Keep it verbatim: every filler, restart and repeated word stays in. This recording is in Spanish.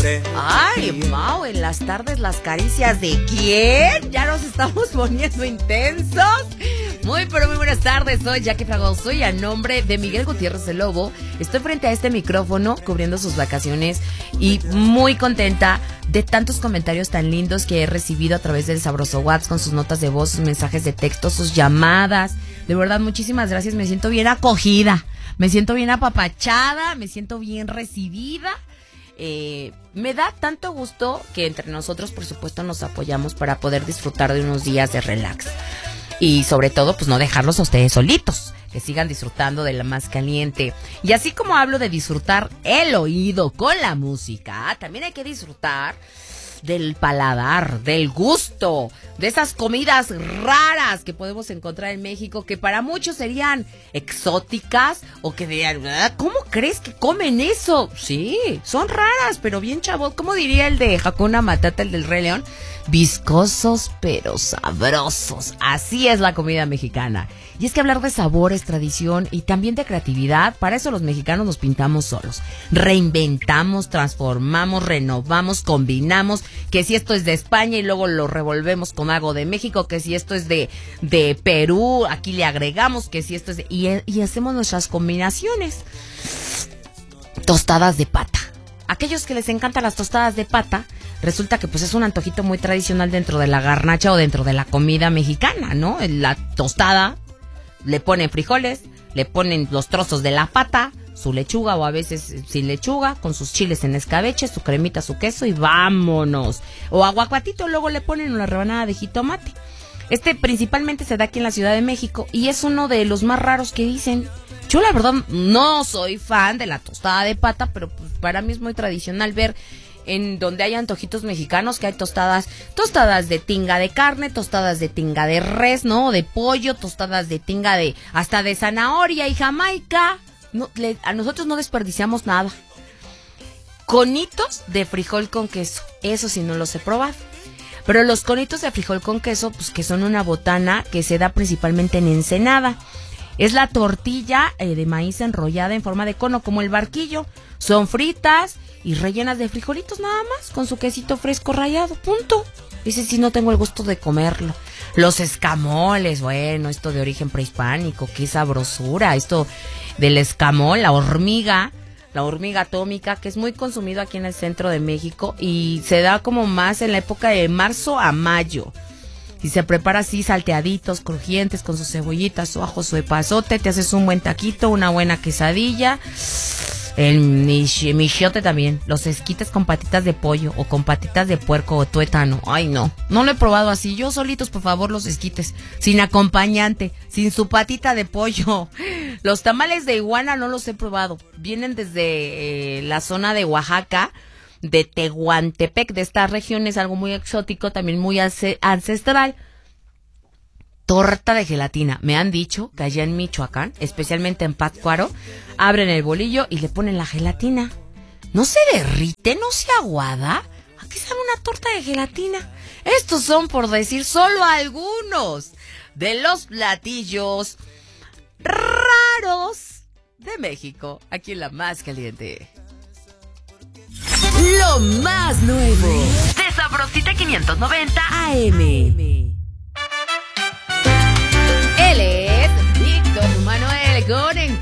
Ay, Mau, en las tardes las caricias de ¿quién? Ya nos estamos poniendo intensos. Muy, pero muy buenas tardes, soy Jackie Fragoso y a nombre de Miguel Gutiérrez el Lobo, estoy frente a este micrófono cubriendo sus vacaciones y muy contenta de tantos comentarios tan lindos que he recibido a través del sabroso WhatsApp con sus notas de voz, sus mensajes de texto, sus llamadas. De verdad, muchísimas gracias, me siento bien acogida, me siento bien apapachada, me siento bien recibida. Eh, me da tanto gusto que entre nosotros, por supuesto, nos apoyamos para poder disfrutar de unos días de relax. Y sobre todo, pues no dejarlos a ustedes solitos, que sigan disfrutando de la más caliente. Y así como hablo de disfrutar el oído con la música, también hay que disfrutar del paladar, del gusto, de esas comidas raras que podemos encontrar en México, que para muchos serían exóticas o que dirían, ¿cómo crees que comen eso? Sí, son raras, pero bien chavos. ¿Cómo diría el de Hakuna Matata, el del Rey León? Viscosos pero sabrosos. Así es la comida mexicana. Y es que hablar de sabores, tradición y también de creatividad, para eso los mexicanos nos pintamos solos. Reinventamos, transformamos, renovamos, combinamos. Que si esto es de España y luego lo revolvemos con algo de México, que si esto es de, de Perú, aquí le agregamos, que si esto es de... Y, y hacemos nuestras combinaciones. Tostadas de pata. Aquellos que les encantan las tostadas de pata, resulta que pues es un antojito muy tradicional dentro de la garnacha o dentro de la comida mexicana, ¿no? La tostada, le ponen frijoles, le ponen los trozos de la pata, su lechuga o a veces sin lechuga, con sus chiles en escabeche, su cremita, su queso y vámonos. O aguacatito, luego le ponen una rebanada de jitomate. Este principalmente se da aquí en la Ciudad de México y es uno de los más raros que dicen. Yo la verdad no soy fan de la tostada de pata, pero pues para mí es muy tradicional ver en donde hay antojitos mexicanos que hay tostadas, tostadas de tinga de carne, tostadas de tinga de res, ¿no? De pollo, tostadas de tinga de, hasta de zanahoria y jamaica. No, le, a nosotros no desperdiciamos nada. Conitos de frijol con queso, eso sí no los he probado. Pero los conitos de frijol con queso, pues que son una botana que se da principalmente en Ensenada. Es la tortilla eh, de maíz enrollada en forma de cono, como el barquillo. Son fritas y rellenas de frijolitos nada más, con su quesito fresco rallado, punto. Dice, si no tengo el gusto de comerlo. Los escamoles, bueno, esto de origen prehispánico, qué sabrosura. Esto del escamol, la hormiga, la hormiga atómica, que es muy consumido aquí en el centro de México y se da como más en la época de marzo a mayo. Y se prepara así, salteaditos, crujientes, con sus cebollitas, su ajo, su epazote, te haces un buen taquito, una buena quesadilla. El mich- michiote también, los esquites con patitas de pollo o con patitas de puerco o tuétano. Ay, no, no lo he probado así. Yo solitos, por favor, los esquites, sin acompañante, sin su patita de pollo. Los tamales de iguana no los he probado. Vienen desde eh, la zona de Oaxaca, de Tehuantepec, de esta región, es algo muy exótico, también muy ancestral. Torta de gelatina. Me han dicho que allá en Michoacán, especialmente en Pátzcuaro, abren el bolillo y le ponen la gelatina. ¿No se derrite? ¿No se aguada? ¿A qué sabe una torta de gelatina? Estos son, por decir, solo algunos de los platillos raros de México, aquí en La Más Caliente. Lo más nuevo de Sabrosita quinientos noventa A M. Él es Víctor Manuel con